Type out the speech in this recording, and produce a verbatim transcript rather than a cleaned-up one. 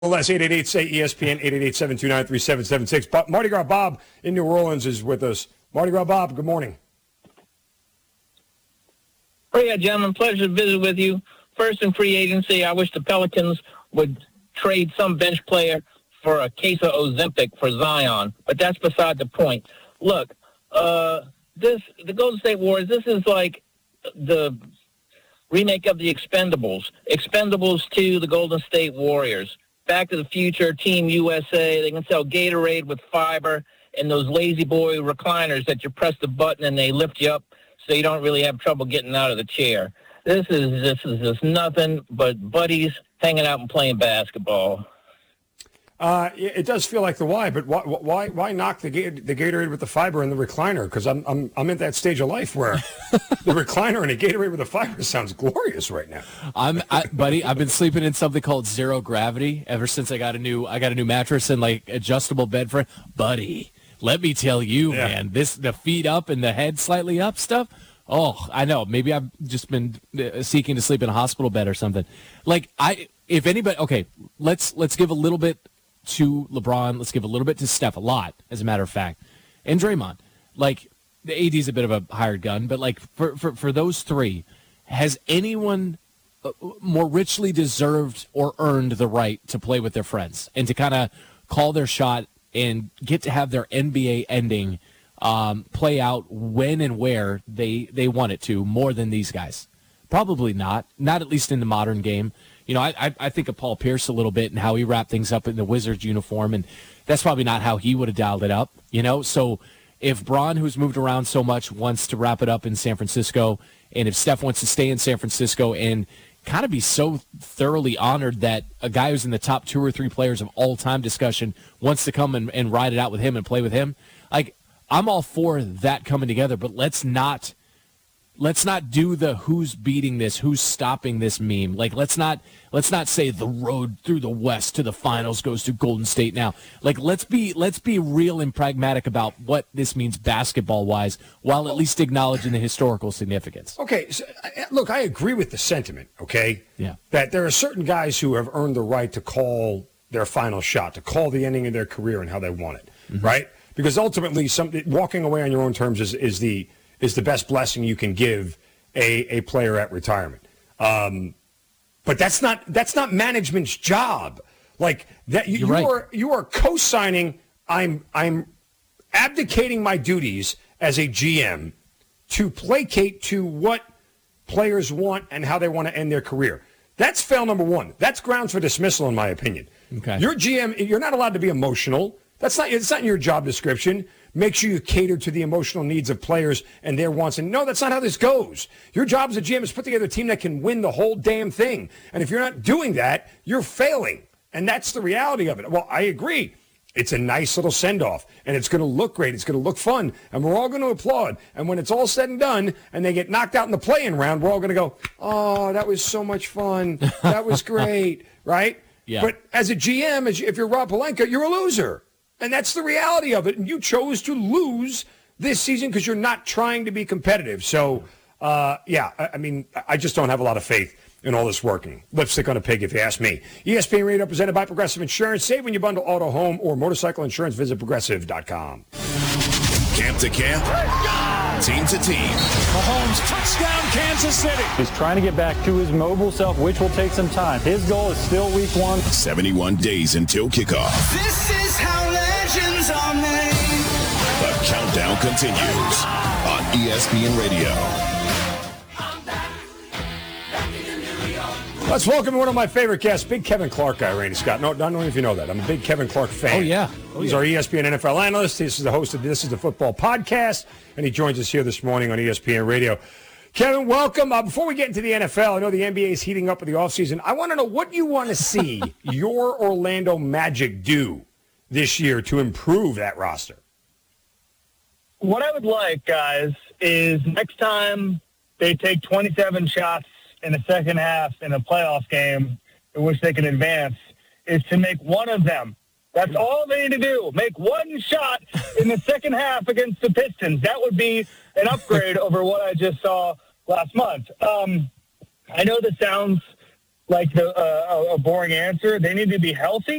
Less eight eight eight say E S P N eight eight eight, seven two nine, three seven seven six. But Mardi Gras Bob in New Orleans is with us. Mardi Gras Bob, good morning. Oh yeah, gentlemen, pleasure to visit with you. First in free agency, I wish the Pelicans would trade some bench player for a case of Ozempic for Zion, but that's beside the point. Look, uh, this the Golden State Warriors. This is like the remake of the Expendables. Expendables two, the Golden State Warriors. Back to the Future, Team U S A. They can sell Gatorade with fiber and those lazy boy recliners that you press the button and they lift you up so you don't really have trouble getting out of the chair. This is this is just nothing but buddies hanging out and playing basketball. Uh, it does feel like the why, but why why why knock the the Gatorade with the fiber and the recliner? Because I'm I'm I'm at that stage of life where the recliner and a Gatorade with the fiber sounds glorious right now. I'm I, buddy. I've been sleeping in something called zero gravity ever since I got a new I got a new mattress and like adjustable bed frame. Buddy, let me tell you, yeah. man, this the feet up and the head slightly up stuff. Oh, I know. Maybe I've just been seeking to sleep in a hospital bed or something. Like I, if anybody, okay, let's let's give a little bit to LeBron. Let's give a little bit to Steph, a lot, as a matter of fact, and Draymond. Like, the A D's a bit of a hired gun, but like for, for, for those three, has anyone more richly deserved or earned the right to play with their friends and to kind of call their shot and get to have their N B A ending um, play out when and where they, they want it to more than these guys? Probably not. Not at least in the modern game. You know, I I think of Paul Pierce a little bit and how he wrapped things up in the Wizards uniform, and that's probably not how he would have dialed it up, you know? So if Bron, who's moved around so much, wants to wrap it up in San Francisco, and if Steph wants to stay in San Francisco and kind of be so thoroughly honored that a guy who's in the top two or three players of all-time discussion wants to come and, and ride it out with him and play with him, like, I'm all for that coming together, but let's not Let's not do the who's beating this, who's stopping this meme. Like, let's not let's not say the road through the West to the finals goes to Golden State now. Like, let's be let's be real and pragmatic about what this means basketball-wise, while at least acknowledging the historical significance. Okay, so, look, I agree with the sentiment, okay? Yeah. That there are certain guys who have earned the right to call their final shot, to call the ending of their career and how they want it, mm-hmm. right? Because ultimately, some, walking away on your own terms is, is the – is the best blessing you can give a, a player at retirement. Um, but that's not that's not management's job. Like that you, you right. are you are co-signing I'm I'm abdicating my duties as a G M to placate to what players want and how they want to end their career. That's fail number one. That's grounds for dismissal in my opinion. Okay. Your G M, you're not allowed to be emotional. That's not it's not in your job description. Make sure you cater to the emotional needs of players and their wants. And no, that's not how this goes. Your job as a G M is put together a team that can win the whole damn thing. And if you're not doing that, you're failing. And that's the reality of it. Well, I agree. It's a nice little send-off, and it's going to look great. It's going to look fun, and we're all going to applaud. And when it's all said and done, and they get knocked out in the play-in round, we're all going to go, oh, that was so much fun. That was great, right? Yeah. But as a G M, as you, if you're Rob Pelinka, you're a loser. And that's the reality of it. And you chose to lose this season because you're not trying to be competitive. So, uh, yeah, I, I mean, I just don't have a lot of faith in all this working. Lipstick on a pig, if you ask me. E S P N Radio presented by Progressive Insurance. Save when you bundle auto, home, or motorcycle insurance. Visit progressive dot com. Camp to camp, team to team. Mahomes, touchdown, Kansas City. He's trying to get back to his mobile self, which will take some time. His goal is still week one. seventy-one days until kickoff. This is how legends are made. The countdown continues on E S P N Radio. Let's welcome one of my favorite guests, big Kevin Clark guy, Randy Scott. No, I don't know if you know that. I'm a big Kevin Clark fan. Oh, yeah. Oh, He's yeah. our E S P N N F L analyst. This is the host of This is the Football Podcast, and he joins us here this morning on E S P N Radio. Kevin, welcome. Uh, before we get into the N F L, I know the N B A is heating up with the offseason. I want to know what you want to see your Orlando Magic do this year to improve that roster. What I would like, guys, is next time they take twenty-seven shots in the second half in a playoff game in which they can advance, is to make one of them. That's all they need to do. Make one shot in the second half against the Pistons. That would be an upgrade over what I just saw last month. Um, I know this sounds like the uh, a boring answer. They need to be healthy.